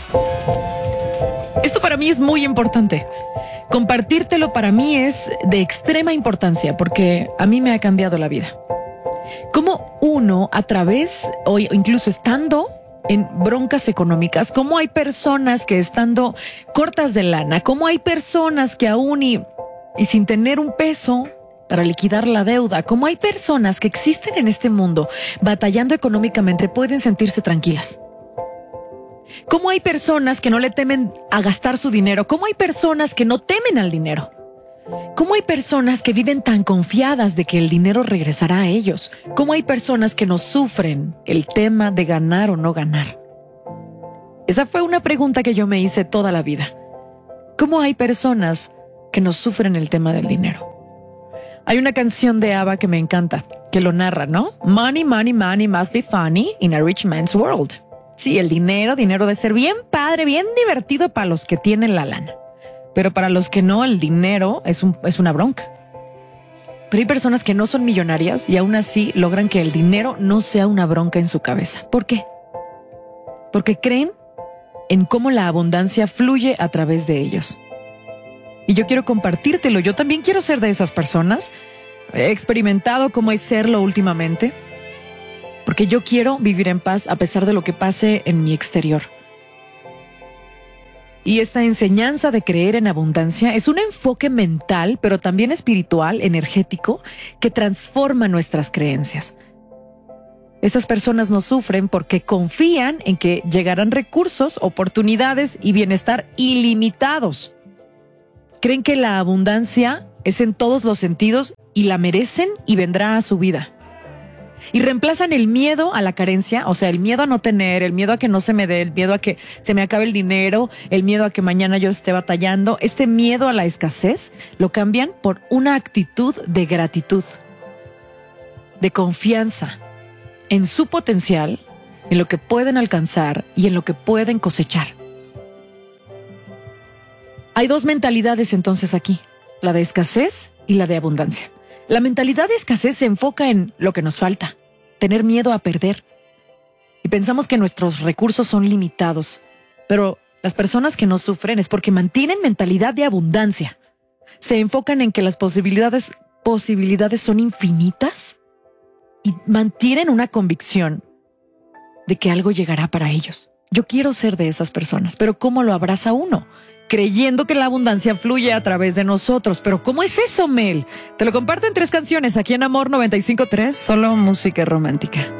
Esto para mí es muy importante. Compartírtelo para mí es de extrema importancia porque a mí me ha cambiado la vida. Cómo uno a través o incluso estando en broncas económicas, cómo hay personas que estando cortas de lana, cómo hay personas que aún y sin tener un peso para liquidar la deuda, cómo hay personas que existen en este mundo batallando económicamente pueden sentirse tranquilas. ¿Cómo hay personas que no le temen a gastar su dinero? ¿Cómo hay personas que no temen al dinero? ¿Cómo hay personas que viven tan confiadas de que el dinero regresará a ellos? ¿Cómo hay personas que no sufren el tema de ganar o no ganar? Esa fue una pregunta que yo me hice toda la vida. ¿Cómo hay personas que no sufren el tema del dinero? Hay una canción de ABBA que me encanta, que lo narra, ¿no? Money, money, money must be funny in a rich man's world. Sí, el dinero de ser bien padre, bien divertido para los que tienen la lana. Pero para los que no, el dinero es una bronca. Pero hay personas que no son millonarias y aún así logran que el dinero no sea una bronca en su cabeza. ¿Por qué? Porque creen en cómo la abundancia fluye a través de ellos. Y yo quiero compartírtelo. Yo también quiero ser de esas personas. He experimentado cómo es serlo últimamente. Porque yo quiero vivir en paz a pesar de lo que pase en mi exterior. Y esta enseñanza de creer en abundancia es un enfoque mental, pero también espiritual, energético, que transforma nuestras creencias. Esas personas no sufren porque confían en que llegarán recursos, oportunidades y bienestar ilimitados. Creen que la abundancia es en todos los sentidos y la merecen y vendrá a su vida. Y reemplazan el miedo a la carencia, o sea, el miedo a no tener, el miedo a que no se me dé, el miedo a que se me acabe el dinero, el miedo a que mañana yo esté batallando. Este miedo a la escasez lo cambian por una actitud de gratitud, de confianza en su potencial, en lo que pueden alcanzar y en lo que pueden cosechar. Hay dos mentalidades entonces aquí, la de escasez y la de abundancia. La mentalidad de escasez se enfoca en lo que nos falta, tener miedo a perder. Y pensamos que nuestros recursos son limitados. Pero las personas que no sufren es porque mantienen mentalidad de abundancia. Se enfocan en que las posibilidades son infinitas y mantienen una convicción de que algo llegará para ellos. Yo quiero ser de esas personas, pero ¿cómo lo abraza uno? Creyendo que la abundancia fluye a través de nosotros. Pero ¿cómo es eso, Mel? Te lo comparto en 3 canciones aquí en Amor 95.3, solo música romántica.